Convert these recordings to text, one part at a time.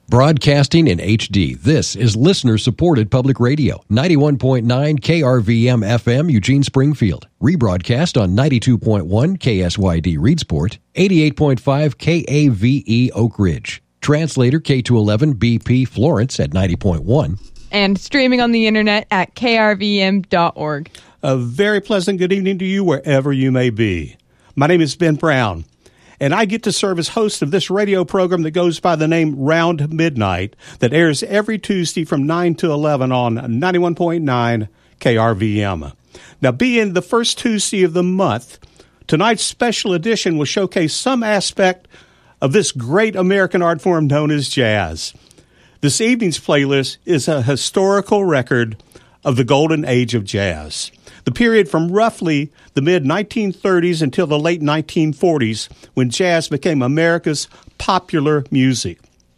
Broadcasting in HD, this is listener-supported public radio, 91.9 KRVM FM, Eugene, Springfield. Rebroadcast on 92.1 KSYD, Reedsport, 88.5 KAVE, Oak Ridge. Translator K211 BP, Florence at 90.1. And streaming on the internet at krvm.org. A very pleasant good evening to you wherever you may be. My name is Ben Brown, and I get to serve as host of this radio program that goes by the name Round Midnight, that airs every Tuesday from 9 to 11 on 91.9 KRVM. Now, being the first Tuesday of the month, tonight's special edition will showcase some aspect of this great American art form known as jazz. This evening's playlist is a historical record of the golden age of jazz, the period from roughly the mid-1930s until the late 1940s, when jazz became America's popular music.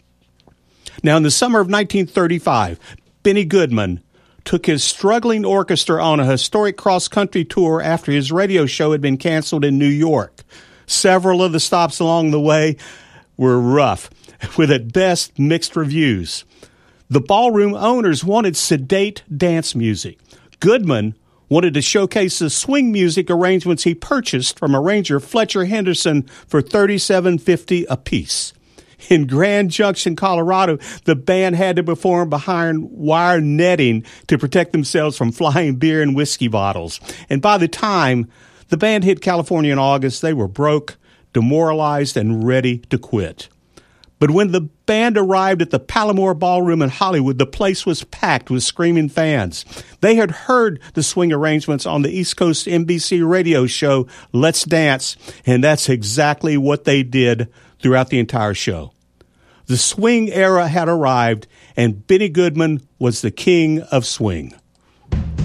Now, in the summer of 1935, Benny Goodman took his struggling orchestra on a historic cross-country tour after his radio show had been canceled in New York. Several of the stops along the way were rough, with at best mixed reviews. The ballroom owners wanted sedate dance music. Goodman wanted to showcase the swing music arrangements he purchased from arranger Fletcher Henderson for $37.50 apiece. In Grand Junction, Colorado, the band had to perform behind wire netting to protect themselves from flying beer and whiskey bottles. And by the time the band hit California in August, they were broke, demoralized, and ready to quit. But when the band arrived at the Palomar Ballroom in Hollywood, the place was packed with screaming fans. They had heard the swing arrangements on the East Coast NBC radio show, Let's Dance, and that's exactly what they did throughout the entire show. The swing era had arrived, and Benny Goodman was the king of swing.